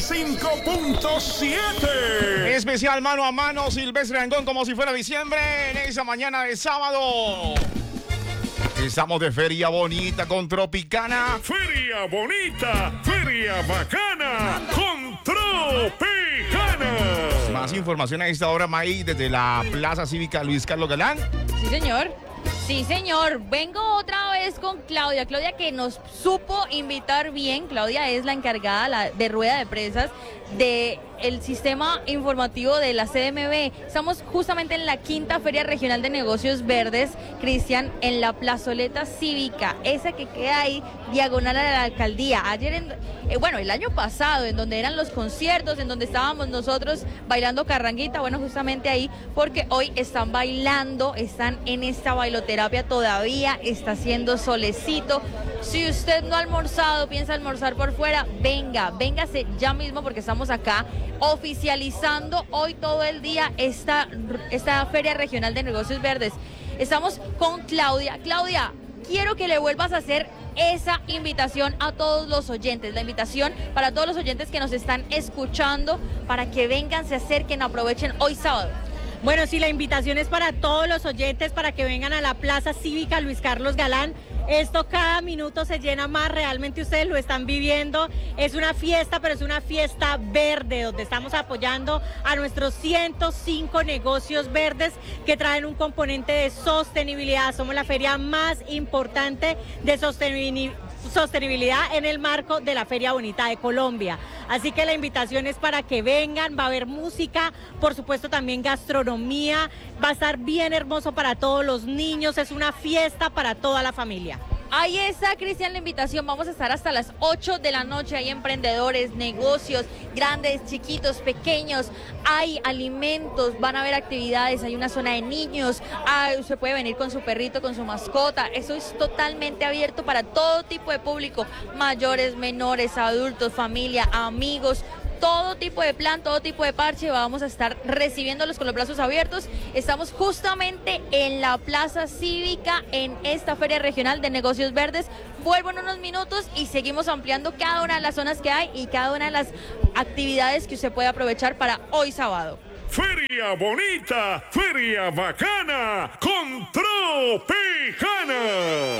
95.7. Especial mano a mano, Silvestre Dangond, como si fuera diciembre, en esa mañana de sábado. Estamos de feria bonita con Tropicana. Feria bonita, feria bacana, con Tropicana. Más información a esta hora, May, desde la Plaza Cívica Luis Carlos Galán. Sí, señor. Sí, señor. Vengo otra vez con Claudia. Claudia que nos supo invitar bien. Claudia es la encargada de rueda de presas del sistema informativo de la CDMV. Estamos justamente en la quinta Feria Regional de Negocios Verdes, Cristian, en la plazoleta cívica, esa que queda ahí diagonal a la alcaldía. Ayer, el año pasado, en donde eran los conciertos, en donde estábamos nosotros bailando carranguita, bueno, justamente ahí, porque hoy están bailando, están en esta bailoterapia todavía, está haciendo solecito. Si usted no ha almorzado, piensa almorzar por fuera, véngase ya mismo, porque estamos acá oficializando hoy todo el día esta Feria Regional de Negocios Verdes. Estamos con Claudia. Claudia, quiero que le vuelvas a hacer esa invitación a todos los oyentes, la invitación para todos los oyentes que nos están escuchando, para que vengan, se acerquen, aprovechen hoy sábado. Bueno, sí, la invitación es para todos los oyentes, para que vengan a la Plaza Cívica Luis Carlos Galán. Esto cada minuto se llena más, realmente ustedes lo están viviendo. Es una fiesta, pero es una fiesta verde, donde estamos apoyando a nuestros 105 negocios verdes que traen un componente de sostenibilidad. Somos la feria más importante de sostenibilidad en el marco de la Feria Bonita de Colombia. Así que la invitación es para que vengan, va a haber música, por supuesto también gastronomía, va a estar bien hermoso para todos los niños, es una fiesta para toda la familia. Ahí está, Cristian, la invitación. Vamos a estar hasta las 8 de la noche. Hay emprendedores, negocios, grandes, chiquitos, pequeños. Hay alimentos, van a haber actividades. Hay una zona de niños. Usted puede venir con su perrito, con su mascota. Eso es totalmente abierto para todo tipo de público. Mayores, menores, adultos, familia, amigos. Todo tipo de plan, todo tipo de parche, vamos a estar recibiéndolos con los brazos abiertos. Estamos justamente en la Plaza Cívica, en esta Feria Regional de Negocios Verdes. Vuelvo en unos minutos y seguimos ampliando cada una de las zonas que hay y cada una de las actividades que usted puede aprovechar para hoy sábado. Feria bonita, feria bacana, con Tropicana.